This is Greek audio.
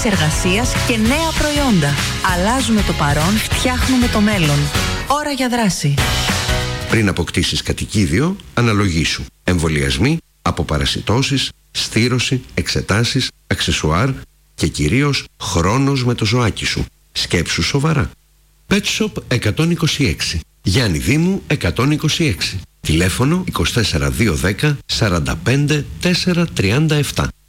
εργασίας και νέα προϊόντα. Αλλάζουμε το παρόν, φτιάχνουμε το μέλλον. Ώρα για δράση. Πριν αποκτήσεις κατοικίδιο, αναλογήσου. Εμβολιασμοί, αποπαρασιτώσεις, στήρωση, εξετάσεις, αξεσουάρ και κυρίως χρόνος με το ζωάκι σου. Σκέψου σοβαρά. Pet Shop 126. Γιάννη Δήμου 126. Τηλέφωνο 24210 45 437.